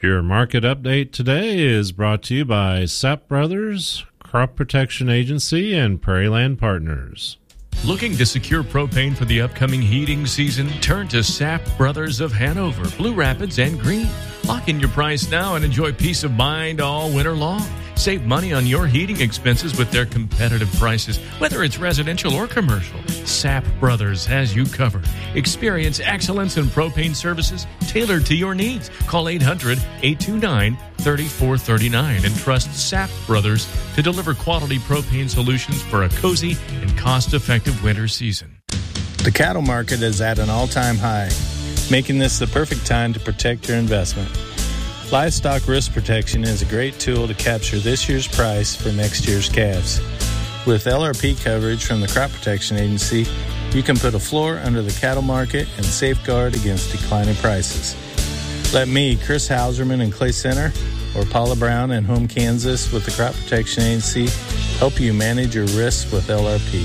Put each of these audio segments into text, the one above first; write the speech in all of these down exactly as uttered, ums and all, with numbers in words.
Your market update today is brought to you by Sapp Brothers, Crop Protection Agency, and Prairieland Partners. Looking to secure propane for the upcoming heating season? Turn to Sapp Brothers of Hanover, Blue Rapids, and Greene. Lock in your price now and enjoy peace of mind all winter long. Save money on your heating expenses with their competitive prices, whether it's residential or commercial. Sapp Brothers has you covered. Experience excellence in propane services tailored to your needs. Call eight hundred, eight two nine, three four three nine and trust Sapp Brothers to deliver quality propane solutions for a cozy and cost-effective winter season. The cattle market is at an all-time high, making this the perfect time to protect your investment. Livestock risk protection is a great tool to capture this year's price for next year's calves. With L R P coverage from the Crop Protection Agency, you can put a floor under the cattle market and safeguard against declining prices. Let me, Chris Hauserman in Clay Center, or Paula Brown in Home, Kansas with the Crop Protection Agency help you manage your risks with L R P.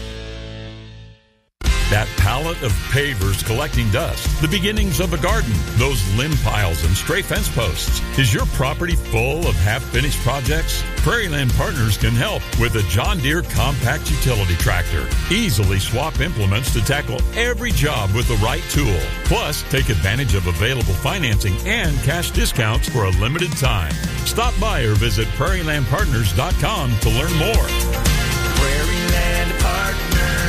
That pallet of pavers collecting dust, the beginnings of a garden, those limb piles and stray fence posts. Is your property full of half-finished projects? Prairieland Partners can help with a John Deere compact utility tractor. Easily swap implements to tackle every job with the right tool. Plus, take advantage of available financing and cash discounts for a limited time. Stop by or visit prairieland partners dot com to learn more. Prairieland Partners.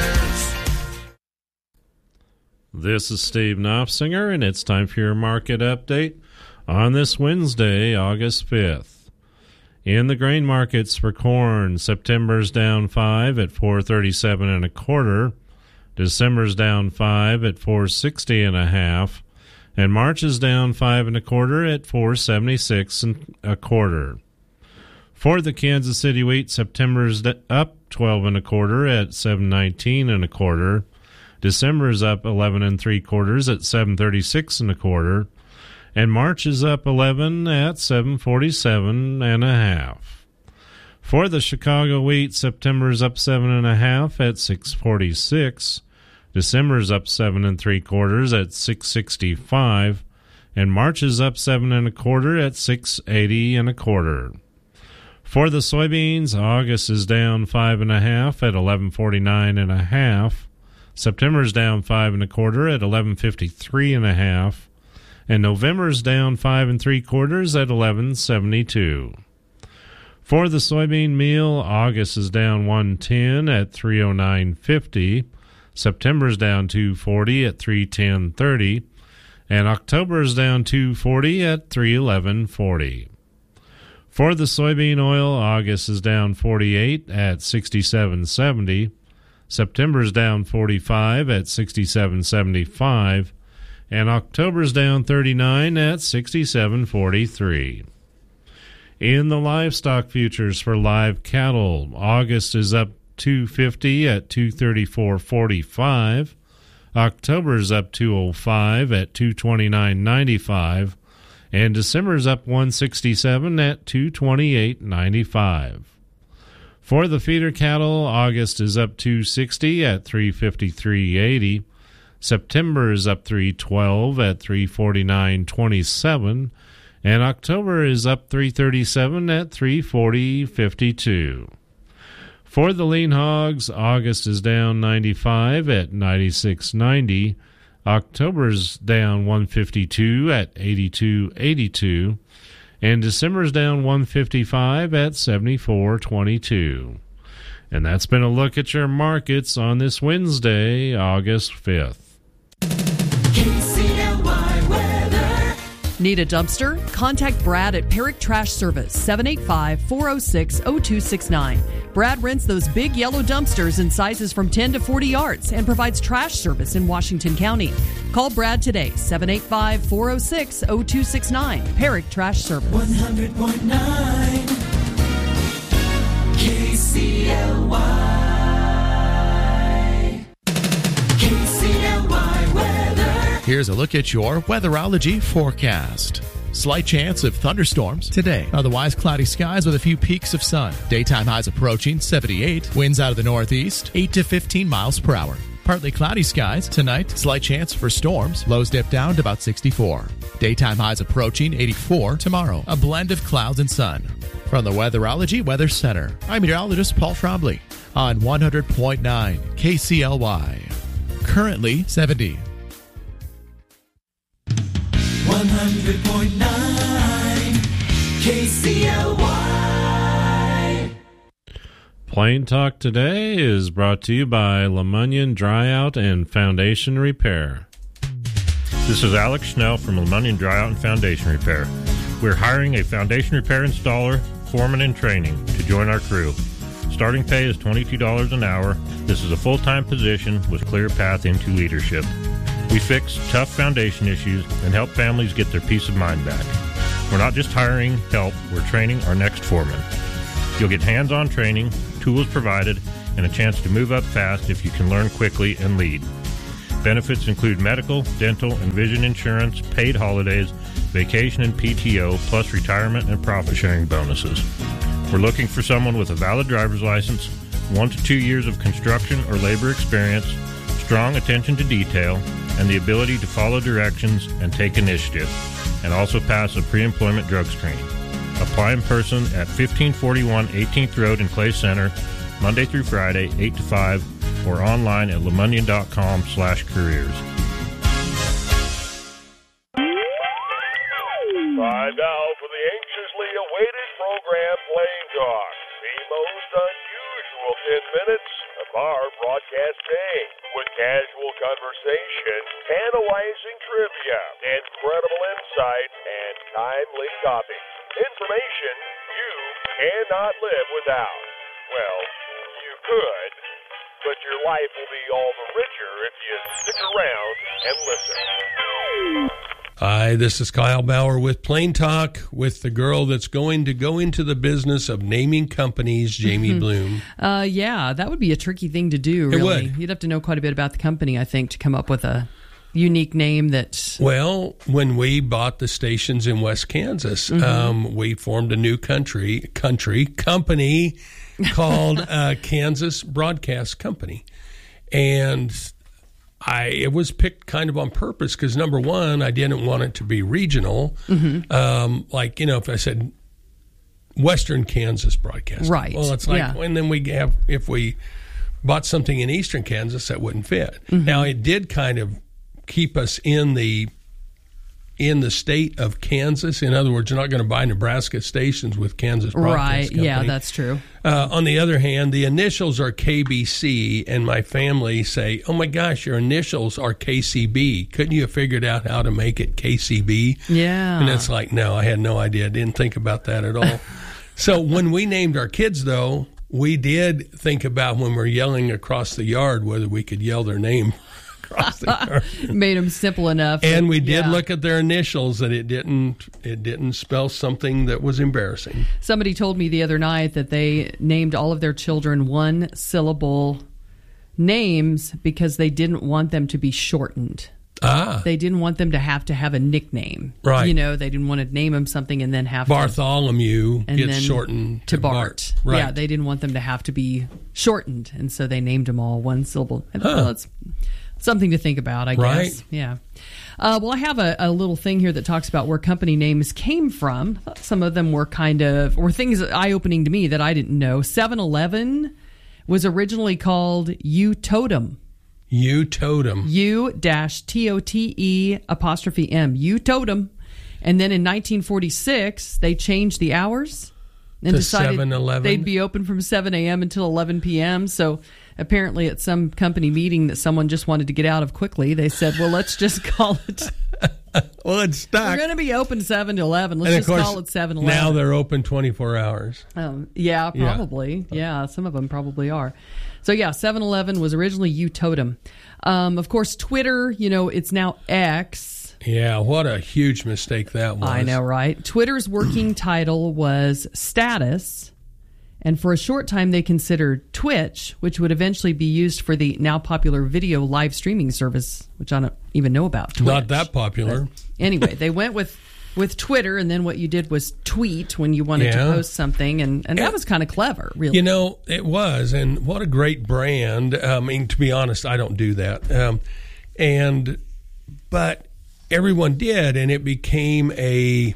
This is Steve Knopfsinger, and it's time for your market update on this Wednesday, August fifth. In the grain markets for corn, September's down five at four thirty-seven and a quarter. December's down five at four sixty and a half, and March is down five and a quarter at four seventy-six and a quarter. For the Kansas City wheat, September's up twelve and a quarter at seven nineteen and a quarter. December is up eleven and three quarters at seven thirty-six and a quarter, and March is up eleven at seven forty-seven and a half. For the Chicago wheat, September is up seven and a half at six forty-six. December is up seven and three quarters at six sixty-five, and March is up seven and a quarter at six eighty and a quarter. For the soybeans, August is down five and a half at eleven forty-nine and a half. September's down five and a quarter at eleven fifty-three and a half, and November's down five and three quarters at eleven seventy-two. For the soybean meal, August is down one ten at three oh nine fifty, September's down two forty at three ten thirty, and October's down two forty at three eleven forty. For the soybean oil, August is down forty-eight at sixty-seven seventy. September's down forty-five at sixty-seven seventy-five, and October's down thirty-nine at sixty-seven forty-three. In the livestock futures for live cattle, August is up two fifty at two thirty-four forty-five, October's up two oh five at two twenty-nine ninety-five, and December's up one sixty-seven at two twenty-eight ninety-five. For the feeder cattle, August is up two sixty at three fifty-three eighty. September is up three twelve at three forty-nine twenty-seven, and October is up three thirty-seven at three forty fifty-two. For the lean hogs, August is down ninety-five at ninety-six ninety. October's down one fifty-two at eighty-two eighty-two. And December's down one fifty-five at seventy-four twenty-two. And that's been a look at your markets on this Wednesday, August fifth. K C L Y weather. Need a dumpster? Contact Brad at Perrick Trash Service, seven eight five, four oh six, oh two six nine. Brad rents those big yellow dumpsters in sizes from ten to forty yards and provides trash service in Washington County. Call Brad today, seven eight five, four oh six, oh two six nine. Perrick Trash Service. one hundred point nine K C L Y. K C L Y weather. Here's a look at your weatherology forecast. Slight chance of thunderstorms today. Otherwise, cloudy skies with a few peaks of sun. Daytime highs approaching seventy-eight. Winds out of the northeast, eight to fifteen miles per hour. Partly cloudy skies. Tonight, slight chance for storms. Lows dip down to about sixty-four. Daytime highs approaching eighty-four. Tomorrow, a blend of clouds and sun. From the Weatherology Weather Center, I'm meteorologist Paul Trombley on one hundred point nine K C L Y. Currently seventy. one hundred point nine K C L Y. Plain Talk today is brought to you by LeMunyon Dryout and Foundation Repair. This is Alex Schnell from LeMunyon Dryout and Foundation Repair. We're hiring a foundation repair installer, foreman, and training to join our crew. Starting pay is twenty-two dollars an hour. This is a full-time position with clear path into leadership. We fix tough foundation issues and help families get their peace of mind back. We're not just hiring help, we're training our next foreman. You'll get hands-on training, tools provided, and a chance to move up fast if you can learn quickly and lead. Benefits include medical, dental, and vision insurance, paid holidays, vacation and P T O, plus retirement and profit-sharing bonuses. We're looking for someone with a valid driver's license, one to two years of construction or labor experience, strong attention to detail, and the ability to follow directions and take initiative, and also pass a pre-employment drug screen. Apply in person at fifteen forty-one eighteenth Road in Clay Center, Monday through Friday, eight to five, or online at lemunyon.com slash careers. Time now for the anxiously awaited program, Plain Talk. The most unusual ten minutes of our broadcast day. With casual conversation, tantalizing trivia, incredible insight, and timely topics. Information you cannot live without. Well, you could, but your life will be all the richer if you stick around and listen. Hi, this is Kyle Bauer with Plain Talk with the girl that's going to go into the business of naming companies, Jamie Mm-hmm. Bloom. Uh, yeah, that would be a tricky thing to do, It really. would. You'd have to know quite a bit about the company, I think, to come up with a unique name that... Well, when we bought the stations in West Kansas, Mhm. um, we formed a new country, country company called uh, Kansas Broadcast Company. And I it was picked kind of on purpose because, number one, I didn't want it to be regional. Mhm. Um, like, you know, if I said Western Kansas Broadcast. Right, Well, it's like, yeah. and then we have, if we bought something in Eastern Kansas, that wouldn't fit. Mhm. Now, it did kind of keep us in the in the state of Kansas. In other words, you're not going to buy Nebraska stations with Kansas Broadcast Right, Company. yeah, that's true. Uh, on the other hand, the initials are K B C, and my family say, oh my gosh, your initials are K C B. Couldn't you have figured out how to make it K C B? Yeah. And it's like, no, I had no idea. I didn't think about that at all. So when we named our kids, though, we did think about when we're yelling across the yard whether we could yell their name across the yard. Made them simple enough. And that- we did yeah. look at their initials, and it didn't it didn't spell something that was embarrassing. Somebody told me the other night that they named all of their children one syllable names because they didn't want them to be shortened. Ah. They didn't want them to have to have a nickname. Right. You know, they didn't want to name them something and then have Bartholomew to, and gets then shortened to to Bart. Bart. Right. Yeah, they didn't want them to have to be shortened, and so they named them all one syllable. I thought, Huh. well, it's something to think about, I Right. guess. Yeah. Uh, well, I have a, a little thing here that talks about where company names came from. I thought some of them were kind of, were things eye-opening to me that I didn't know. seven eleven was originally called U-Totem. U-Totem. U dash T O T E apostrophe M. U-Totem. And then in nineteen forty-six, they changed the hours and To decided seven eleven? they'd be open from seven a.m. until eleven p.m. So apparently at some company meeting that someone just wanted to get out of quickly, they said, well, let's just call it. Well, it's stuck. We're going to be open seven to eleven. Let's And of just course, call it seven eleven. now they're open twenty-four hours. Um, yeah, Yeah. probably. Yeah. some of them probably are. So, yeah, seven eleven was originally U-Totem. Um, of course, Twitter, you know, it's now X. Yeah, what a huge mistake that was. I know, right? Twitter's working title was Status. And for a short time, they considered Twitch, which would eventually be used for the now popular video live streaming service, which I don't even know about. Twitch. Not that popular. But anyway, they went with with Twitter, and then what you did was tweet when you wanted Yeah. to post something, and, and that was kind of clever, really. You know, it was, and what a great brand. I mean, to be honest, I don't do that. Um, and but everyone did, and it became a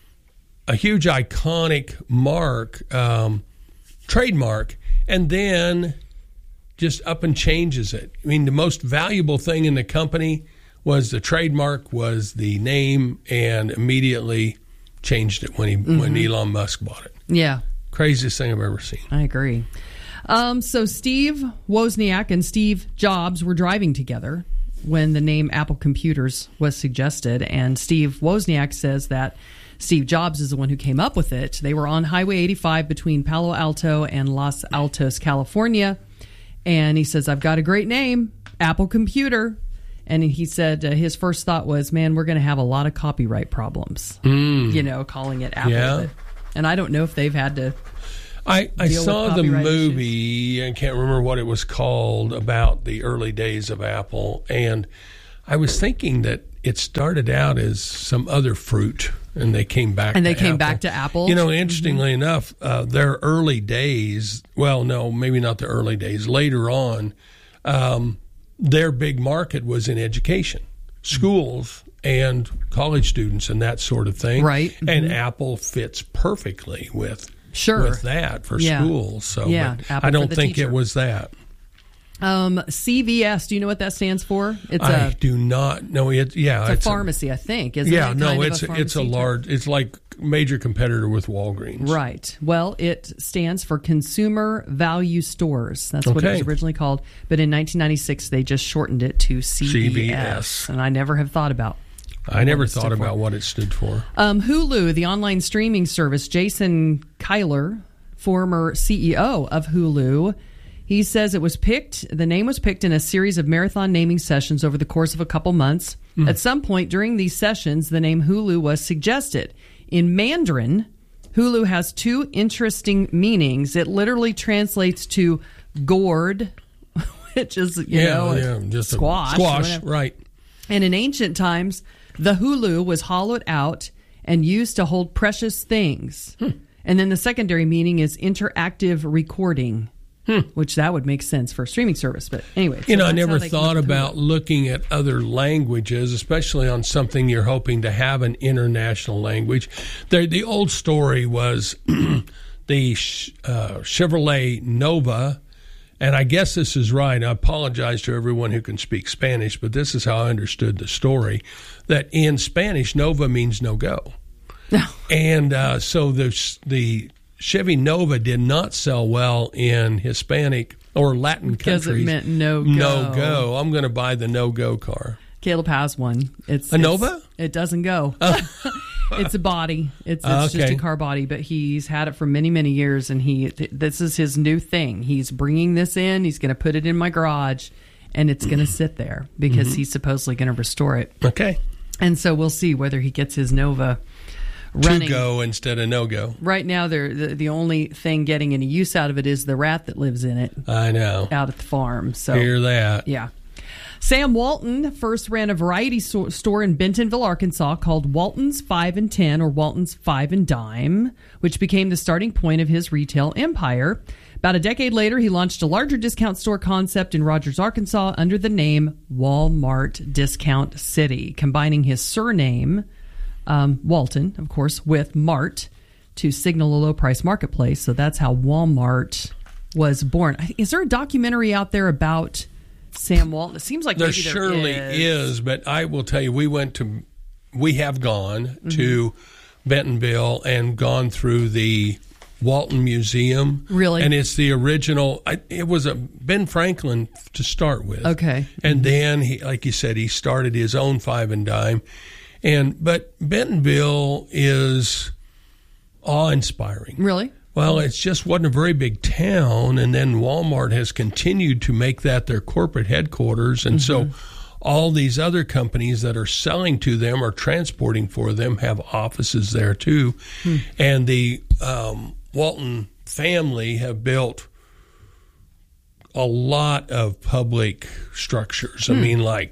a huge iconic mark, um, trademark, and then just up and changes it. I mean, the most valuable thing in the company was the trademark, was the name, and immediately changed it when he Mm-hmm. when Elon Musk bought it. Yeah. Craziest thing I've ever seen. I agree. Um, so Steve Wozniak and Steve Jobs were driving together when the name Apple Computers was suggested, and Steve Wozniak says that Steve Jobs is the one who came up with it. They were on Highway eighty-five between Palo Alto and Los Altos, California, and he says, I've got a great name, Apple Computer. And he said uh, his first thought was, man, we're going to have a lot of copyright problems, Mm. you know, calling it Apple. Yeah. But- and I don't know if they've had to I, I deal with saw the copyright movie, I can't remember what it was called, about the early days of Apple. And I was thinking that it started out as some other fruit, and they came back And to they came Apple. back to Apple? You know, interestingly enough, uh, their early days, well, no, maybe not the early days, later on, um, their big market was in education, schools and college students and that sort of thing. Right. And Mhm. Apple fits perfectly with Sure. with that for Yeah. schools. So Yeah, but Apple I for don't the think teacher. it was that. Um, C V S, do you know what that stands for? It's I a, do not know it. Yeah, it's a pharmacy, I think. Isn't yeah, it? no, Kind of it's a it's a pharmacy type? large. It's like major competitor with Walgreens. Right. Well, it stands for Consumer Value Stores. That's what it was Okay. originally called. But in nineteen ninety-six, they just shortened it to C V S. C V S. And I never have thought about I what never it stood thought for. about what it stood for. Um, Hulu, the online streaming service, Jason Kyler, former C E O of Hulu, he says it was picked, the name was picked in a series of marathon naming sessions over the course of a couple months. Hmm. At some point during these sessions, the name Hulu was suggested. In Mandarin, Hulu has two interesting meanings. It literally translates to gourd, which is, you yeah, know, yeah, just a squash. or squash, whatever. right? And in ancient times, the hulu was hollowed out and used to hold precious things. Hmm. And then the secondary meaning is interactive recording, Hmm. which that would make sense for a streaming service. But anyway, You so know, I that's how never they came thought up with about looking at other languages, especially on something you're hoping to have an international language. The, the old story was the uh, Chevrolet Nova, and I guess this is right. I apologize to everyone who can speak Spanish, but this is how I understood the story, that in Spanish, Nova means no go. And uh, so the the Chevy Nova did not sell well in Hispanic or Latin Because countries. it meant no go. No go. I'm going to buy the no go car. Caleb has one. It's A it's- Nova? It doesn't go. It's a body. It's, it's Oh, just okay. a car body, but he's had it for many, many years, and he th- this is his new thing. He's bringing this in. He's going to put it in my garage, and it's going to sit there because Mhm. he's supposedly going to restore it. Okay. And so we'll see whether he gets his Nova running. To go instead of no go. Right now, they're, the the only thing getting any use out of it is the rat that lives in it I know. out at the farm. So Hear that. yeah. Sam Walton first ran a variety so- store in Bentonville, Arkansas called Walton's Five and Ten, or Walton's Five and Dime, which became the starting point of his retail empire. About a decade later, he launched a larger discount store concept in Rogers, Arkansas under the name Walmart Discount City, combining his surname, um, Walton, of course, with Mart to signal a low-price marketplace. So that's how Walmart was born. Is there a documentary out there about Sam Walton? It seems like There maybe there surely is. is, but I will tell you, we went to, we have gone Mm-hmm. to Bentonville and gone through the Walton Museum. Really? And it's the original. I, it was a Ben Franklin to start with. Okay. And then he, like you said, he started his own Five and Dime. And but Bentonville is awe-inspiring. Really? Well, it just wasn't a very big town, and then Walmart has continued to make that their corporate headquarters, and so all these other companies that are selling to them or transporting for them have offices there too. Hmm. And the um, Walton family have built a lot of public structures. I Hmm. mean, like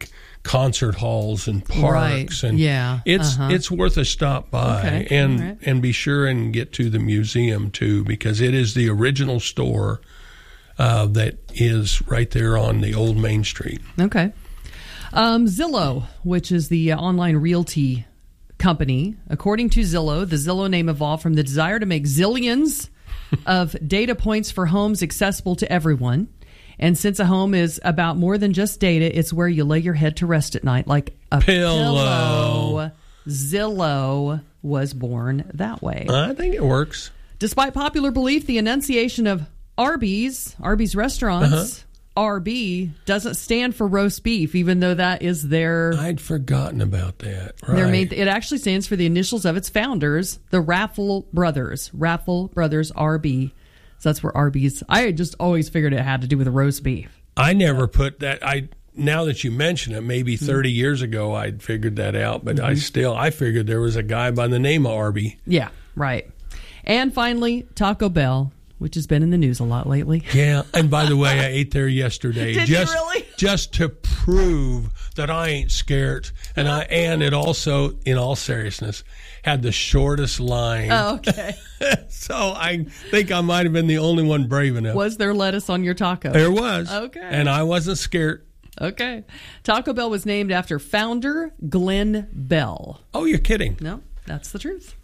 concert halls and parks, right. and yeah, it's uh-huh. it's worth a stop by, okay. and right. and be sure and get to the museum too, because it is the original store uh, that is right there on the old Main Street. Okay, um, Zillow, which is the uh, online realty company, according to Zillow, the Zillow name evolved from the desire to make zillions of data points for homes accessible to everyone. And since a home is about more than just data, it's where you lay your head to rest at night, like a pillow. pillow. Zillow was born that way. I think it works. Despite popular belief, the enunciation of Arby's, Arby's restaurants, uh-huh. R B doesn't stand for roast beef, even though that is their... I'd forgotten about that. Right. Their main, it actually stands for the initials of its founders, the Raffle Brothers. Raffle Brothers, R B. So that's where Arby's... I just always figured it had to do with roast beef. I never put that... I Now that you mention it, maybe thirty mm-hmm. years ago I'd figured that out, but mm-hmm. I still... I figured there was a guy by the name of Arby. Yeah, right. And finally, Taco Bell, which has been in the news a lot lately. Yeah, and by the way, I ate there yesterday. Did just, you really? Just to prove that I ain't scared. And I and it also, in all seriousness, had the shortest line. Oh, okay. So I think I might have been the only one brave enough. Was there lettuce on your taco? There was. Okay. And I wasn't scared. Okay. Taco Bell was named after founder Glenn Bell. Oh, you're kidding. No, that's the truth.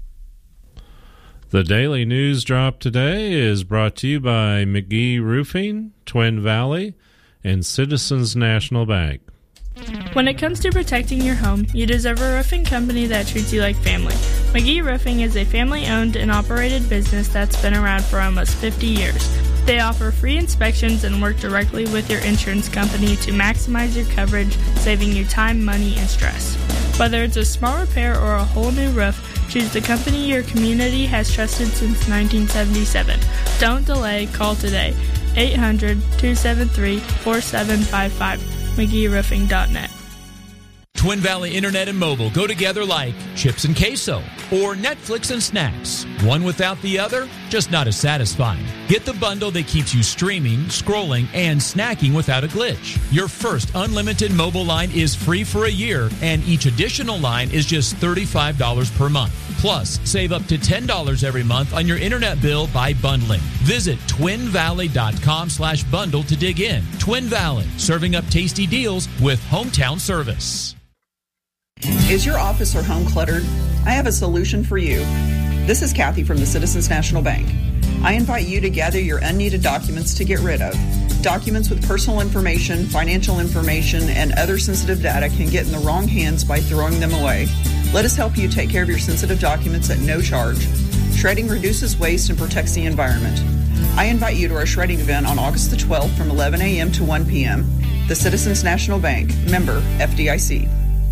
The Daily News Drop today is brought to you by McGee Roofing, Twin Valley, and Citizens National Bank. When it comes to protecting your home, you deserve a roofing company that treats you like family. McGee Roofing is a family-owned and operated business that's been around for almost fifty years. They offer free inspections and work directly with your insurance company to maximize your coverage, saving you time, money, and stress. Whether it's a small repair or a whole new roof, choose the company your community has trusted since nineteen seventy-seven. Don't delay. Call today. eight hundred, two seven three, four seven five five. McGee Roofing dot net. Twin Valley Internet and Mobile go together like chips and queso or Netflix and snacks. One without the other, just not as satisfying. Get the bundle that keeps you streaming, scrolling, and snacking without a glitch. Your first unlimited mobile line is free for a year, and each additional line is just thirty-five dollars per month. Plus, save up to ten dollars every month on your internet bill by bundling. Visit twin valley dot com slash bundle to dig in. Twin Valley, serving up tasty deals with hometown service. Is your office or home cluttered? I have a solution for you. This is Kathy from the Citizens National Bank. I invite you to gather your unneeded documents to get rid of. Documents with personal information, financial information, and other sensitive data can get in the wrong hands by throwing them away. Let us help you take care of your sensitive documents at no charge. Shredding reduces waste and protects the environment. I invite you to our shredding event on August the twelfth from eleven a.m. to one p.m. The Citizens National Bank, member F D I C.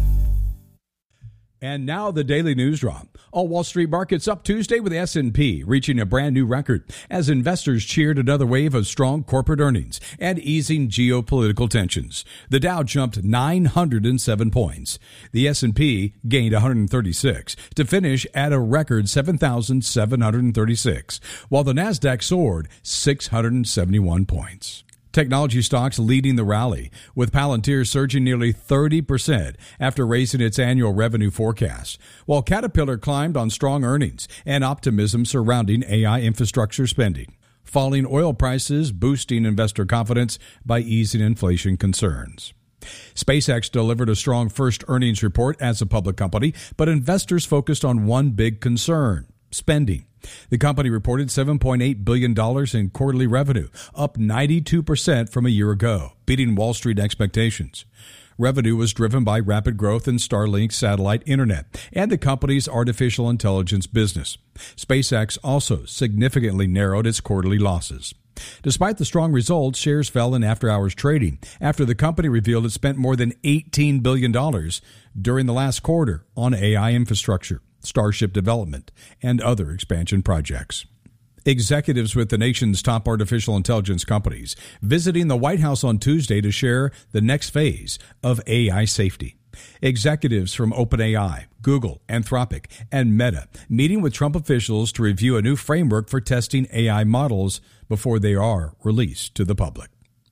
And now the Daily News Drop. All Wall Street markets up Tuesday with the S and P reaching a brand new record as investors cheered another wave of strong corporate earnings and easing geopolitical tensions. The Dow jumped nine hundred seven points. The S and P gained one hundred thirty-six to finish at a record seven thousand seven hundred thirty-six, while the Nasdaq soared six hundred seventy-one points. Technology stocks leading the rally, with Palantir surging nearly thirty percent after raising its annual revenue forecast, while Caterpillar climbed on strong earnings and optimism surrounding A I infrastructure spending. Falling oil prices boosting investor confidence by easing inflation concerns. SpaceX delivered a strong first earnings report as a public company, but investors focused on one big concern: spending. The company reported seven point eight billion dollars in quarterly revenue, up ninety-two percent from a year ago, beating Wall Street expectations. Revenue was driven by rapid growth in Starlink satellite internet and the company's artificial intelligence business. SpaceX also significantly narrowed its quarterly losses. Despite the strong results, shares fell in after-hours trading after the company revealed it spent more than eighteen billion dollars during the last quarter on A I infrastructure, Starship development, and other expansion projects. Executives with the nation's top artificial intelligence companies visiting the White House on Tuesday to share the next phase of A I safety. Executives from OpenAI, Google, Anthropic, and Meta meeting with Trump officials to review a new framework for testing A I models before they are released to the public.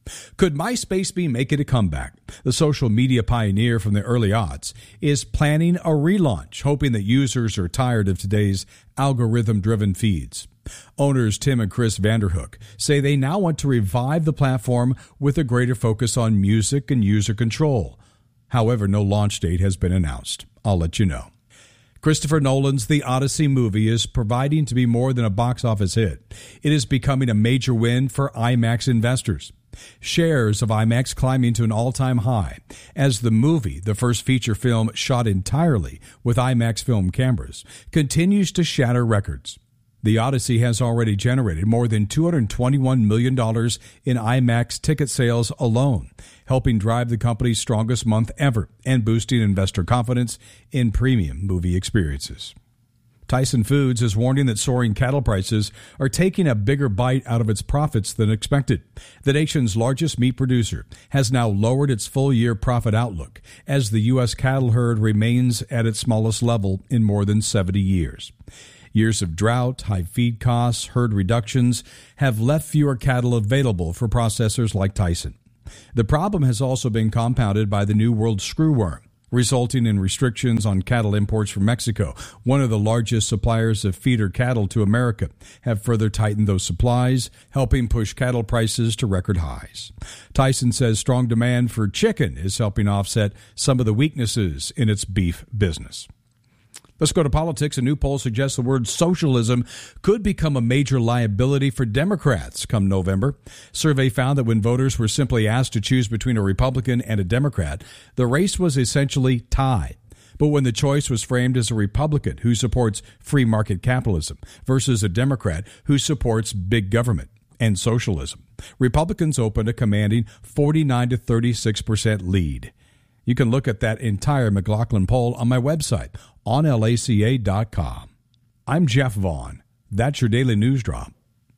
Could MySpace be making a comeback? The social media pioneer from the early aughts is planning a relaunch, hoping that users are tired of today's algorithm-driven feeds. Owners Tim and Chris Vanderhook say they now want to revive the platform with a greater focus on music and user control. However, no launch date has been announced. I'll let you know. Christopher Nolan's The Odyssey movie is proving to be more than a box office hit. It is becoming a major win for IMAX investors. Shares of IMAX climbing to an all-time high as the movie, the first feature film shot entirely with IMAX film cameras, continues to shatter records. The Odyssey has already generated more than two hundred twenty-one million dollars in IMAX ticket sales alone, helping drive the company's strongest month ever and boosting investor confidence in premium movie experiences. Tyson Foods is warning that soaring cattle prices are taking a bigger bite out of its profits than expected. The nation's largest meat producer has now lowered its full-year profit outlook as the U S cattle herd remains at its smallest level in more than seventy years. Years of drought, high feed costs, herd reductions have left fewer cattle available for processors like Tyson. The problem has also been compounded by the New World screwworm, resulting in restrictions on cattle imports from Mexico. One of the largest suppliers of feeder cattle to America have further tightened those supplies, helping push cattle prices to record highs. Tyson says strong demand for chicken is helping offset some of the weaknesses in its beef business. Let's go to politics. A new poll suggests the word socialism could become a major liability for Democrats come November. Survey found that when voters were simply asked to choose between a Republican and a Democrat, the race was essentially tied. But when the choice was framed as a Republican who supports free market capitalism versus a Democrat who supports big government and socialism, Republicans opened a commanding forty-nine to thirty-six percent lead. You can look at that entire McLaughlin poll on my website, on L A C A dot com. I'm Jeff Vaughn. That's your daily news drop.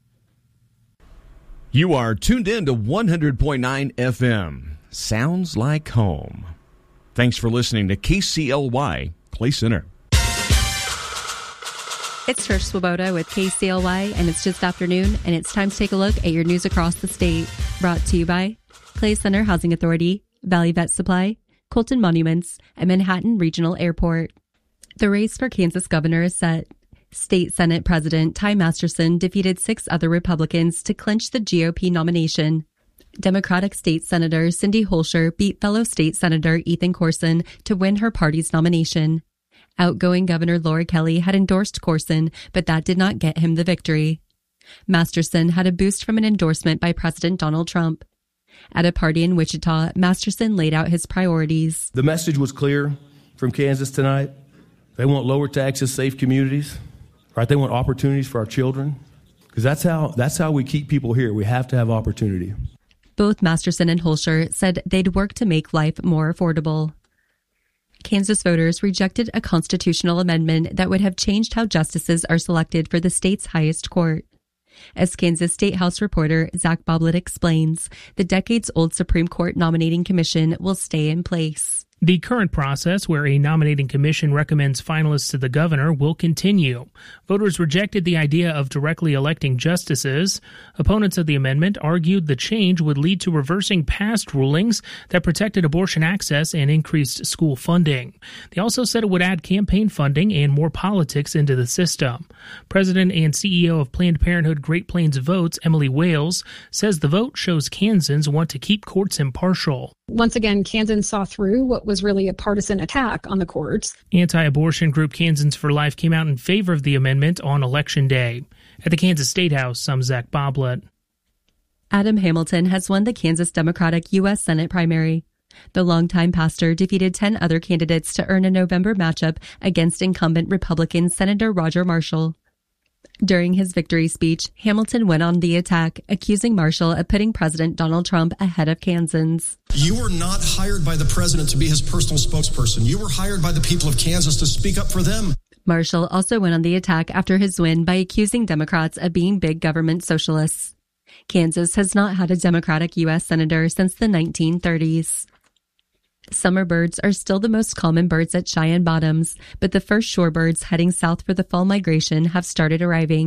You are tuned in to one hundred point nine F M. Sounds like home. Thanks for listening to K C L Y Clay Center. It's Trish Swoboda with K C L Y, and it's just afternoon, and it's time to take a look at your news across the state. Brought to you by Clay Center Housing Authority, Valley Vet Supply, Colton Monuments, and Manhattan Regional Airport. The race for Kansas governor is set. State Senate President Ty Masterson defeated six other Republicans to clinch the G O P nomination. Democratic State Senator Cindy Holscher beat fellow State Senator Ethan Corson to win her party's nomination. Outgoing Governor Laura Kelly had endorsed Corson, but that did not get him the victory. Masterson had a boost from an endorsement by President Donald Trump. At a party in Wichita, Masterson laid out his priorities. The message was clear from Kansas tonight. They want lower taxes, safe communities, right? They want opportunities for our children, because that's how that's how we keep people here. We have to have opportunity. Both Masterson and Holscher said they'd work to make life more affordable. Kansas voters rejected a constitutional amendment that would have changed how justices are selected for the state's highest court. As Kansas State House reporter Zach Boblet explains, the decades-old Supreme Court nominating commission will stay in place. The current process, where a nominating commission recommends finalists to the governor, will continue. Voters rejected the idea of directly electing justices. Opponents of the amendment argued the change would lead to reversing past rulings that protected abortion access and increased school funding. They also said it would add campaign funding and more politics into the system. President and C E O of Planned Parenthood Great Plains Votes, Emily Wales, says the vote shows Kansans want to keep courts impartial. Once again, Kansans saw through what was really a partisan attack on the courts. Anti-abortion group Kansans for Life came out in favor of the amendment on Election Day. At the Kansas State House, I'm Zach Boblet. Adam Hamilton has won the Kansas Democratic U S Senate primary. The longtime pastor defeated ten other candidates to earn a November matchup against incumbent Republican Senator Roger Marshall. During his victory speech, Hamilton went on the attack, accusing Marshall of putting President Donald Trump ahead of Kansans. You were not hired by the president to be his personal spokesperson. You were hired by the people of Kansas to speak up for them. Marshall also went on the attack after his win by accusing Democrats of being big government socialists. Kansas has not had a Democratic U S senator since the nineteen thirties. Summer birds are still the most common birds at Cheyenne Bottoms, but the first shorebirds heading south for the fall migration have started arriving.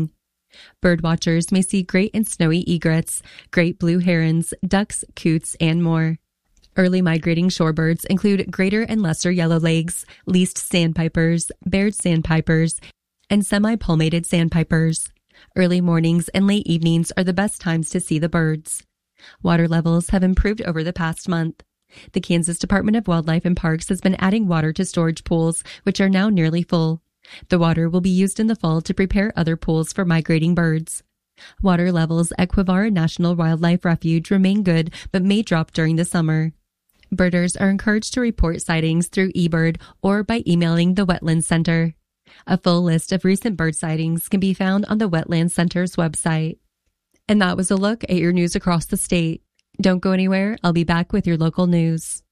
Birdwatchers may see great and snowy egrets, great blue herons, ducks, coots, and more. Early migrating shorebirds include greater and lesser yellowlegs, least sandpipers, Baird sandpipers, and semi-palmated sandpipers. Early mornings and late evenings are the best times to see the birds. Water levels have improved over the past month. The Kansas Department of Wildlife and Parks has been adding water to storage pools, which are now nearly full. The water will be used in the fall to prepare other pools for migrating birds. Water levels at Quivara National Wildlife Refuge remain good but may drop during the summer. Birders are encouraged to report sightings through eBird or by emailing the Wetlands Center. A full list of recent bird sightings can be found on the Wetlands Center's website. And that was a look at your news across the state. Don't go anywhere. I'll be back with your local news.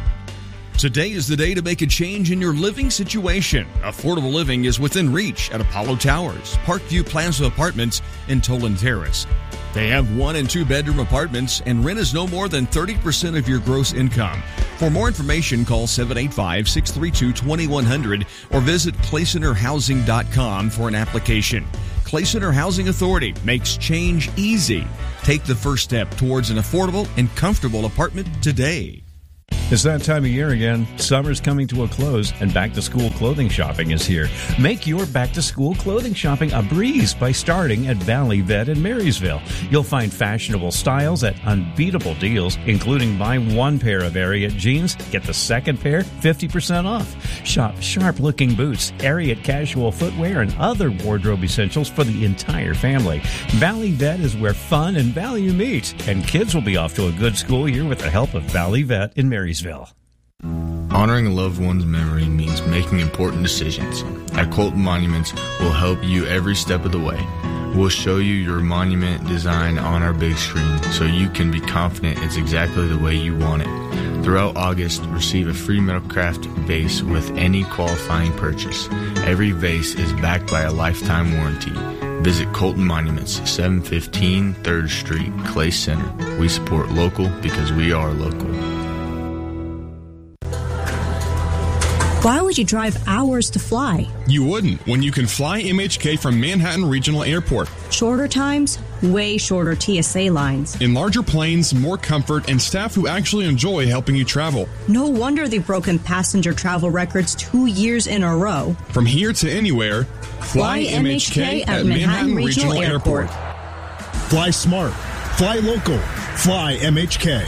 Today is the day to make a change in your living situation. Affordable living is within reach at Apollo Towers, Parkview Plaza Apartments, and Toland Terrace. They have one and two bedroom apartments, and rent is no more than thirty percent of your gross income. For more information, call seven eight five, six three two, two one zero zero or visit clay center housing dot com for an application. Clay Center Housing Authority makes change easy. Take the first step towards an affordable and comfortable apartment today. It's that time of year again. Summer's coming to a close, and back-to-school clothing shopping is here. Make your back-to-school clothing shopping a breeze by starting at Valley Vet in Marysville. You'll find fashionable styles at unbeatable deals, including buy one pair of Ariat jeans, get the second pair fifty percent off. Shop sharp-looking boots, Ariat casual footwear, and other wardrobe essentials for the entire family. Valley Vet is where fun and value meet, and kids will be off to a good school year with the help of Valley Vet in Marysville. Honoring a loved one's memory means making important decisions. At Colton Monuments, we'll help you every step of the way. We'll show you your monument design on our big screen so you can be confident it's exactly the way you want it. Throughout August, receive a free Metalcraft vase with any qualifying purchase. Every vase is backed by a lifetime warranty. Visit Colton Monuments, seven fifteen third Street, Clay Center. We support local because we are local. Why would you drive hours to fly? You wouldn't when you can fly M H K from Manhattan Regional Airport. Shorter times, way shorter T S A lines. In larger planes, more comfort, and staff who actually enjoy helping you travel. No wonder they've broken passenger travel records two years in a row. From here to anywhere, fly, fly M H K at, at Manhattan, Manhattan Regional, Regional Airport. Airport. Fly smart. Fly local. Fly M H K.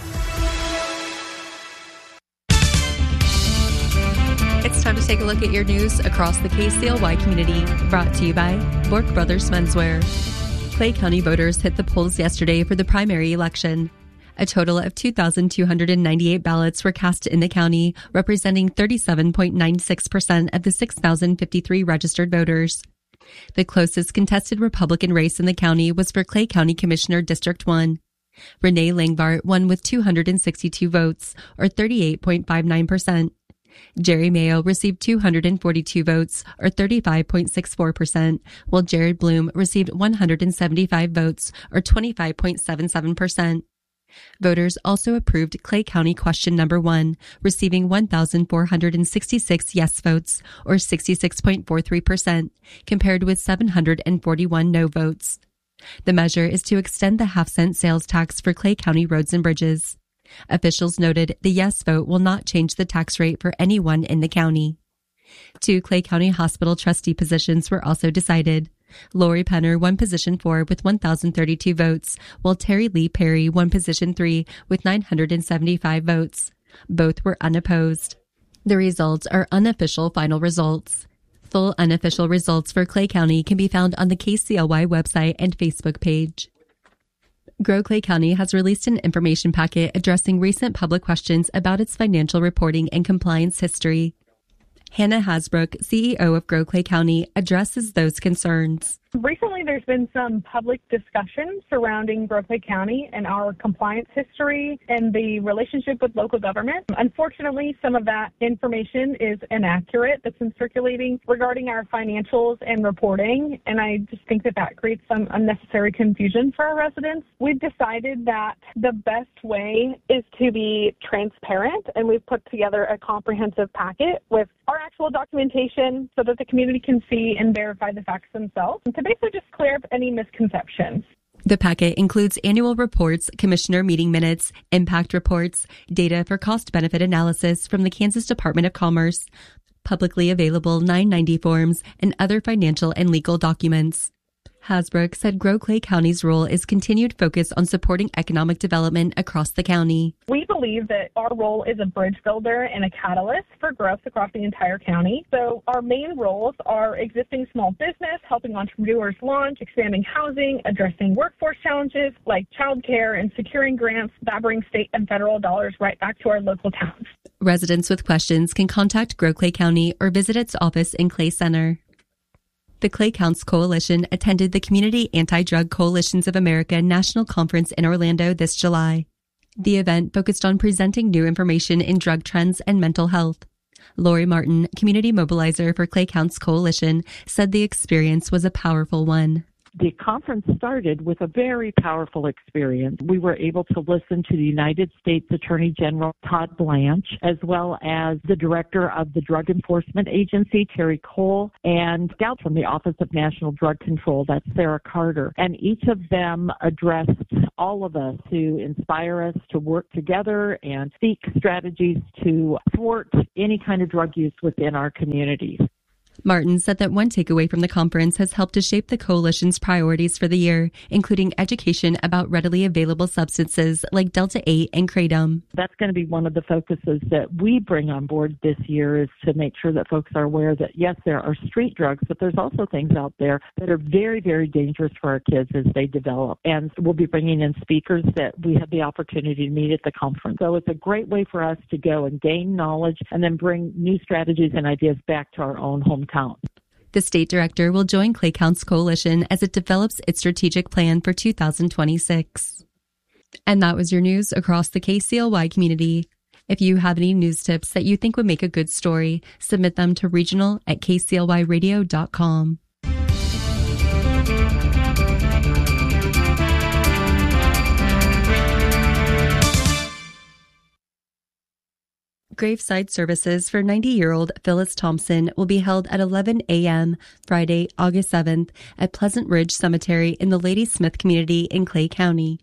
It's time to take a look at your news across the K C L Y community, brought to you by Bork Brothers Menswear. Clay County voters hit the polls yesterday for the primary election. A total of two thousand two hundred ninety-eight ballots were cast in the county, representing thirty-seven point nine six percent of the six thousand fifty-three registered voters. The closest contested Republican race in the county was for Clay County Commissioner District one. Renee Langbart won with two hundred sixty-two votes, or thirty-eight point five nine percent. Jerry Mayo received two hundred forty-two votes, or thirty-five point six four percent, while Jared Bloom received one hundred seventy-five votes, or twenty-five point seven seven percent. Voters also approved Clay County question number one, receiving one thousand four hundred sixty-six yes votes, or sixty-six point four three percent, compared with seven hundred forty-one no votes. The measure is to extend the half-cent sales tax for Clay County roads and bridges. Officials noted the yes vote will not change the tax rate for anyone in the county. Two Clay County Hospital trustee positions were also decided. Lori Penner won position four with one thousand thirty-two votes, while Terry Lee Perry won position three with nine hundred seventy-five votes. Both were unopposed. The results are unofficial final results. Full unofficial results for Clay County can be found on the K C L Y website and Facebook page. Grow Clay County has released an information packet addressing recent public questions about its financial reporting and compliance history. Hannah Hasbrook, C E O of Grow Clay County, addresses those concerns. Recently, there's been some public discussion surrounding Grow Clay County and our compliance history and the relationship with local government. Unfortunately, some of that information is inaccurate that's been circulating regarding our financials and reporting, and I just think that that creates some unnecessary confusion for our residents. We've decided that the best way is to be transparent, and we've put together a comprehensive packet with our actual documentation so that the community can see and verify the facts themselves. And to basically just clear up any misconceptions. The packet includes annual reports, commissioner meeting minutes, impact reports, data for cost-benefit analysis from the Kansas Department of Commerce, publicly available nine ninety forms, and other financial and legal documents. Hasbrook said Grow Clay County's role is continued focus on supporting economic development across the county. We believe that our role is a bridge builder and a catalyst for growth across the entire county. So our main roles are existing small business, helping entrepreneurs launch, expanding housing, addressing workforce challenges like childcare, and securing grants that bring state and federal dollars right back to our local towns. Residents with questions can contact Grow Clay County or visit its office in Clay Center. The Clay Counts Coalition attended the Community Anti-Drug Coalitions of America National Conference in Orlando this July. The event focused on presenting new information in drug trends and mental health. Lori Martin, community mobilizer for Clay Counts Coalition, said the experience was a powerful one. The conference started with a very powerful experience. We were able to listen to the United States Attorney General Todd Blanche, as well as the director of the Drug Enforcement Agency, Terry Cole, and scout from the Office of National Drug Control, that's Sarah Carter. And each of them addressed all of us to inspire us to work together and seek strategies to thwart any kind of drug use within our communities. Martin said that one takeaway from the conference has helped to shape the coalition's priorities for the year, including education about readily available substances like Delta eight and Kratom. That's going to be one of the focuses that we bring on board this year, is to make sure that folks are aware that, yes, there are street drugs, but there's also things out there that are very, very dangerous for our kids as they develop. And we'll be bringing in speakers that we had the opportunity to meet at the conference. So it's a great way for us to go and gain knowledge and then bring new strategies and ideas back to our own hometown. The state director will join Clay Counts Coalition as it develops its strategic plan for two thousand twenty-six. And that was your news across the K C L Y community. If you have any news tips that you think would make a good story, submit them to regional at k c l y radio dot com. Graveside services for ninety-year-old Phyllis Thompson will be held at eleven a.m. Friday, August seventh at Pleasant Ridge Cemetery in the Lady Smith community in Clay County.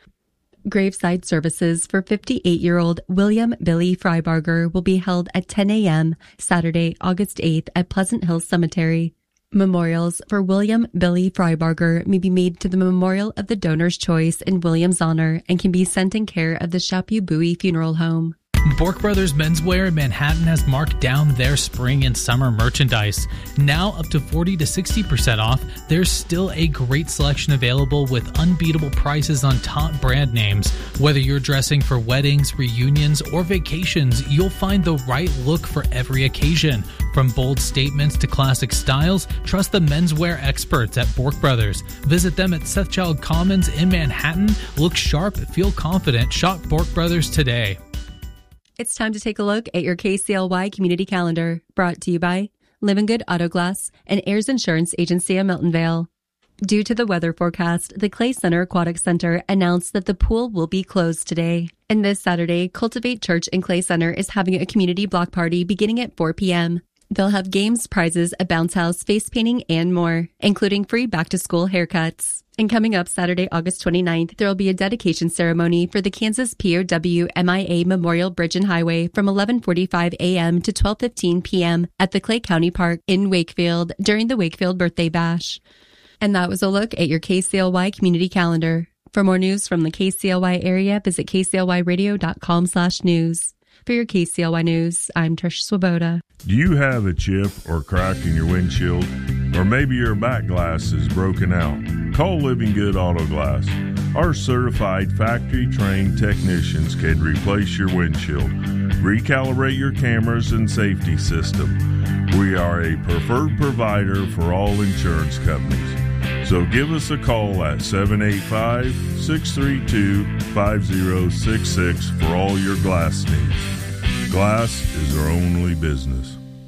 Graveside services for fifty-eight-year-old William Billy Freibarger will be held at ten a.m. Saturday, August eighth at Pleasant Hill Cemetery. Memorials for William Billy Freibarger may be made to the Memorial of the Donor's Choice in William's honor and can be sent in care of the Chapu Bowie Funeral Home. Bork Brothers Menswear in Manhattan has marked down their spring and summer merchandise. Now up to forty to sixty percent off, there's still a great selection available with unbeatable prices on top brand names. Whether you're dressing for weddings, reunions, or vacations, you'll find the right look for every occasion. From bold statements to classic styles, trust the menswear experts at Bork Brothers. Visit them at Sethchild Commons in Manhattan. Look sharp, feel confident. Shop Bork Brothers today. It's time to take a look at your K C L Y community calendar, brought to you by Living Good Auto Glass and Ayers Insurance Agency of Miltonvale. Due to the weather forecast, the Clay Center Aquatic Center announced that the pool will be closed today. And this Saturday, Cultivate Church in Clay Center is having a community block party beginning at four p.m. They'll have games, prizes, a bounce house, face painting, and more, including free back-to-school haircuts. And coming up Saturday, August twenty-ninth, there will be a dedication ceremony for the Kansas P O W M I A Memorial Bridge and Highway from eleven forty-five a.m. to twelve fifteen p.m. at the Clay County Park in Wakefield during the Wakefield Birthday Bash. And that was a look at your K C L Y community calendar. For more news from the K C L Y area, visit k c l y radio dot com slash news. For your K C L Y News, I'm Trish Swoboda. Do you have a chip or crack in your windshield? Or maybe your back glass is broken out? Call Living Good Auto Glass. Our certified factory-trained technicians can replace your windshield, recalibrate your cameras and safety system. We are a preferred provider for all insurance companies. So give us a call at seven eight five, six three two, five zero six six for all your glass needs. Glass is our only business.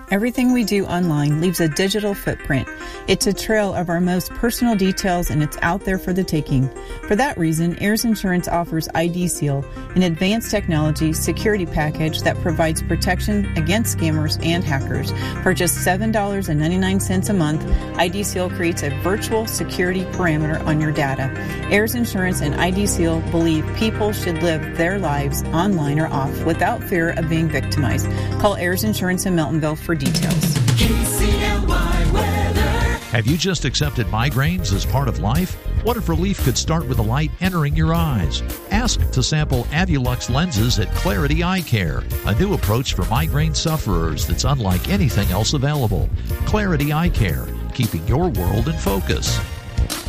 Everything we do online leaves a digital footprint. It's a trail of our most personal details, and it's out there for the taking. For that reason, Ayers Insurance offers I D Seal, an advanced technology security package that provides protection against scammers and hackers. For just seven dollars and ninety-nine cents a month, I D Seal creates a virtual security perimeter on your data. Ayers Insurance and I D Seal believe people should live their lives online or off without fear of being victimized. Call Ayers Insurance in Meltonville for details. K C L Y weather. Have you just accepted migraines as part of life? What if relief could start with the light entering your eyes? Ask to sample Avilux lenses at Clarity Eye Care, a new approach for migraine sufferers that's unlike anything else available. Clarity Eye Care, keeping your world in focus.